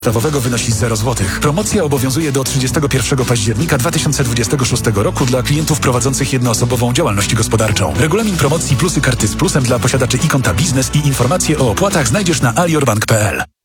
podstawowego wynosi 0 zł. Promocja obowiązuje do 31 października 2026 roku dla klientów prowadzących jednoosobową działalność gospodarczą. Regulamin promocji Plusy Karty z Plusem dla posiadaczy i konta biznes i informacje o opłatach znajdziesz na aliorbank.pl.